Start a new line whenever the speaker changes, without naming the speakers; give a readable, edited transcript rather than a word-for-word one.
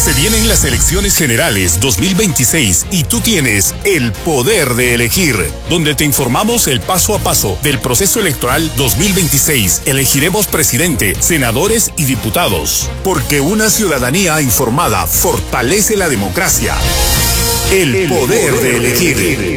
Se vienen las elecciones generales 2026 y tú tienes el poder de elegir, donde te informamos el paso a paso del proceso electoral 2026. Elegiremos presidente, senadores y diputados, porque una ciudadanía informada fortalece la democracia. El poder de elegir.